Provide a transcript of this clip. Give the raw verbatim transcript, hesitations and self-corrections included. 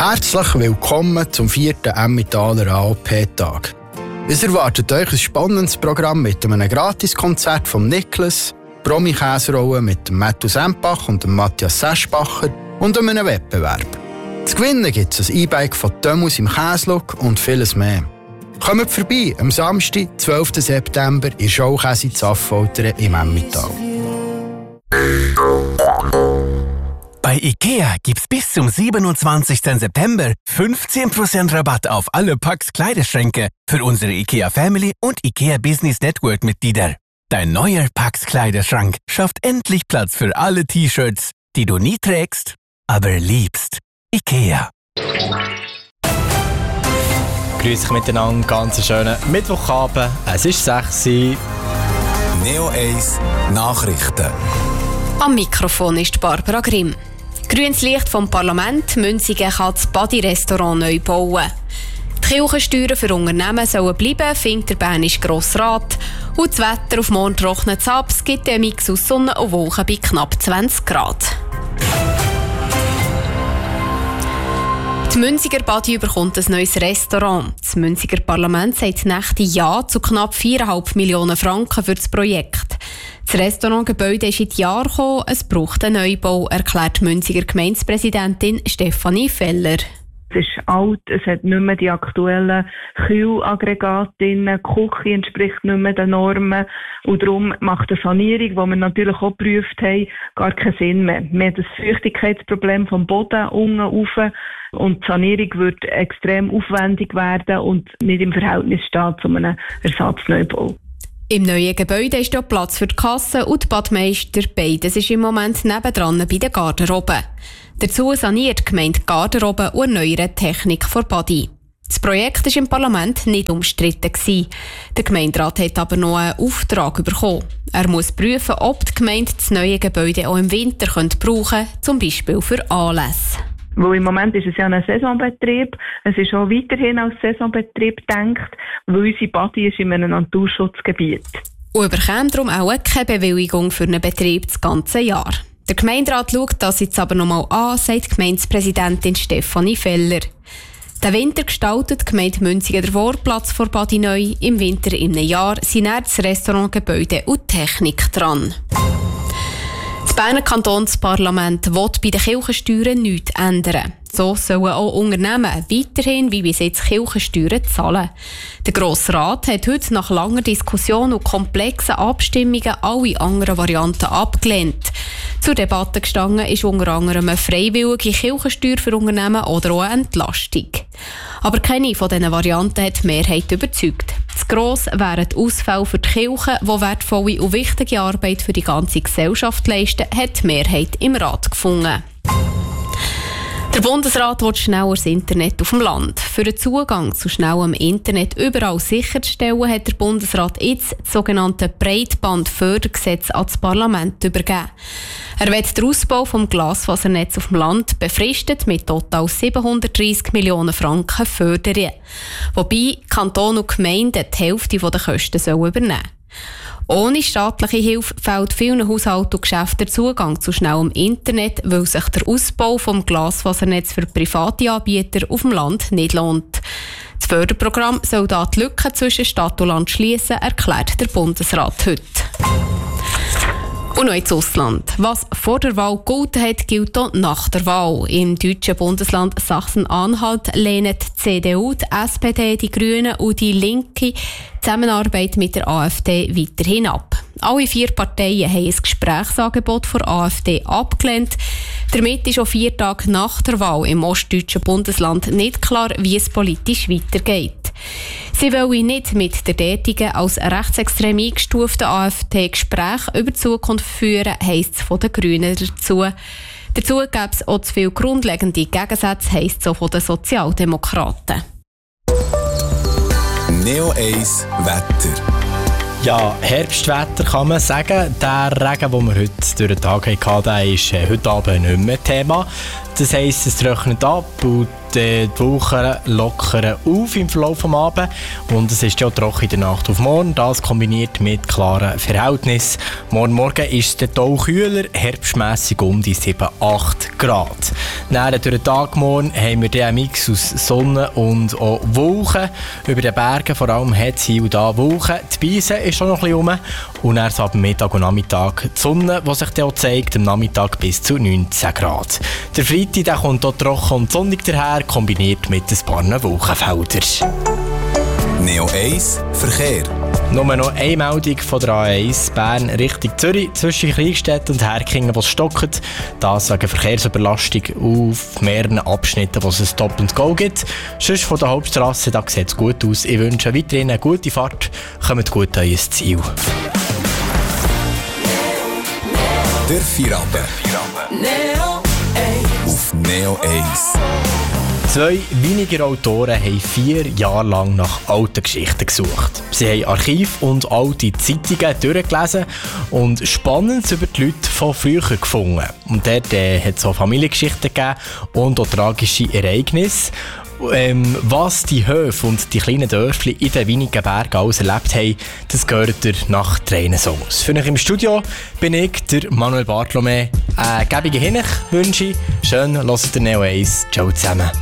Herzlich willkommen zum vierten Emmentaler A O P-Tag. Es erwartet euch ein spannendes Programm mit einem Gratiskonzert von Niklas, Promi-Käserollen mit dem Matthew Sempach und dem Matthias Seschbacher und einem Wettbewerb. Zu gewinnen gibt es ein E-Bike von Thomas im Käselook und vieles mehr. Kommt vorbei am Samstag, zwölften September, in Schaukäse zu Affoltern im Emmental. Bei IKEA gibt's bis zum siebenundzwanzigsten September fünfzehn Prozent Rabatt auf alle Pax Kleiderschränke für unsere IKEA Family und IKEA Business Network Mitglieder. Dein neuer Pax Kleiderschrank schafft endlich Platz für alle T-Shirts, die du nie trägst, aber liebst. IKEA. Grüß euch miteinander, ganz schönen Mittwochabend. Es ist sechs Uhr. Neo eins Nachrichten. Am Mikrofon ist Barbara Grimm. Grünes Licht vom Parlament, Münsingen kann das Badi-Restaurant neu bauen. Die Kirchensteuern für Unternehmen sollen bleiben, findet der Bernische Grossrat. Und das Wetter auf morgen trocknet es ab, es gibt einen Mix aus Sonne und Wolken bei knapp zwanzig Grad. Die Münziger Badi bekommt ein neues Restaurant. Das Münziger Parlament sagt Nächte Ja zu knapp viereinhalb Millionen Franken für das Projekt. Das Restaurantgebäude ist in die Jahre gekommen, es braucht einen Neubau, erklärt die Münziger Gemeindepräsidentin Stefanie Feller. Es ist alt, es hat nicht mehr die aktuellen Kühlaggregate drin, die Küche entspricht nicht mehr den Normen und darum macht eine Sanierung, die wir natürlich auch geprüft haben, gar keinen Sinn mehr. Wir haben das Feuchtigkeitsproblem vom Boden unten rauf und die Sanierung wird extrem aufwendig werden und nicht im Verhältnis stehen zu einem Ersatzneubau. Im neuen Gebäude ist ja Platz für die Kasse und die Badmeister. Beides ist im Moment nebendran bei den Garderoben. Dazu saniert die Gemeinde Garderoben und erneuert Technik vor Badi. Das Projekt war im Parlament nicht umstritten. Der Gemeinderat hat aber noch einen Auftrag bekommen. Er muss prüfen, ob die Gemeinde das neue Gebäude auch im Winter brauchen könnte, zum Beispiel für Anlässe. Weil im Moment ist es ja ein Saisonbetrieb. Es ist auch weiterhin als Saisonbetrieb gedacht, weil unsere Badi ist in einem Naturschutzgebiet. Und bekommen darum auch keine Bewilligung für einen Betrieb das ganze Jahr. Der Gemeinderat schaut das jetzt aber noch mal an, sagt die Gemeindepräsidentin Stefanie Feller. Den Winter gestaltet die Gemeinde Münsingen den Vorplatz vor Badi neu. Im Winter in einem Jahr sind dann das Restaurantgebäude und Technik dran. Das Berner Kantonsparlament will bei den Kirchensteuern nichts ändern. So sollen auch Unternehmen weiterhin wie bis jetzt Kirchensteuern zahlen. Der Grosse Rat hat heute nach langer Diskussion und komplexen Abstimmungen alle anderen Varianten abgelehnt. Zur Debatte gestanden ist unter anderem eine freiwillige Kirchensteuer für Unternehmen oder auch eine Entlastung. Aber keine von diesen Varianten hat die Mehrheit überzeugt. Zu gross wären die Ausfälle für die Kirche, die wertvolle und wichtige Arbeit für die ganze Gesellschaft leisten, hat die Mehrheit im Rat gefunden. Der Bundesrat will schnelleres Internet auf dem Land. Für den Zugang zu schnellem Internet überall sicherzustellen, hat der Bundesrat jetzt das sogenannte Breitbandfördergesetz ans Parlament übergeben. Er will den Ausbau des Glasfasernetz auf dem Land befristet mit total siebenhundertdreissig Millionen Franken fördern. Wobei Kanton und Gemeinden die Hälfte der Kosten übernehmen sollen. Ohne staatliche Hilfe fehlt vielen Haushalten und Geschäften der Zugang zu schnellem Internet, weil sich der Ausbau des Glasfasernetz für private Anbieter auf dem Land nicht lohnt. Das Förderprogramm soll da die Lücke zwischen Stadt und Land schliessen, erklärt der Bundesrat heute. Und noch ins Ausland. Was vor der Wahl gegolten hat, gilt auch nach der Wahl. Im deutschen Bundesland Sachsen-Anhalt lehnen die C D U, die S P D, die Grünen und die Linke Zusammenarbeit mit der AfD weiterhin ab. Alle vier Parteien haben ein Gesprächsangebot von AfD abgelehnt. Damit ist auch vier Tage nach der Wahl im ostdeutschen Bundesland nicht klar, wie es politisch weitergeht. Sie wollen nicht mit der dortigen als rechtsextrem eingestuften AfD Gespräche über die Zukunft führen, heisst es von den Grünen dazu. Dazu gäbe es auch zu viele grundlegende Gegensätze, heisst es auch von den Sozialdemokraten. Neo eins Wetter. Ja, Herbstwetter kann man sagen. Der Regen, den wir heute durch den Tag hatten, der ist heute Abend nicht mehr Thema. Das heisst, es trocknet ab und die Wolken lockern auf im Verlauf des Abends. Und es ist ja trocken in der Nacht auf morgen. Das kombiniert mit klaren Verhältnissen. Morgen Morgen ist es auch kühler, herbstmässig um die sieben bis acht Grad. Dann durch den Tag morgen haben wir dann einen Mix aus Sonne und auch Wolken. Über den Bergen vor allem hat es hier und da Wolken. Die Beise ist schon noch ein bisschen rum. Und dann ab Mittag und Nachmittag die Sonne, die sich dann auch zeigt, am Nachmittag bis zu neunzehn Grad. Der Freitag der kommt auch trocken und sonnig daher, kombiniert mit ein paar Wolkenfeldern. Neo eins Verkehr. Nur noch eine Meldung von der A eins Bern Richtung Zürich zwischen Kriegstedt und Herkingen, wo es stockt. Das wegen Verkehrsüberlastung auf mehreren Abschnitten, wo es ein Stop and Go gibt. Sonst von der Hauptstrasse, da sieht es gut aus. Ich wünsche weiterhin eine gute Fahrt. Kommt gut an euer Ziel. Der Feierabend. Auf Neo eins. Zwei weniger Autoren haben vier Jahre lang nach alten Geschichten gesucht. Sie haben Archiv und alte Zeitungen durchgelesen und Spannendes über die Leute von früher gefunden. Und dort äh, hat es auch Familiengeschichten gegeben und auch tragische Ereignisse. Ähm, was die Höfe und die kleinen Dörfli in den wenigen Bergen alles erlebt haben, das gehört ihr nach drei Songs. Für euch im Studio bin ich, der Manuel Bartolomä. Äh, gebige Hinech wünsche ich. Schön, hört ihr Neo eins. Ciao zusammen.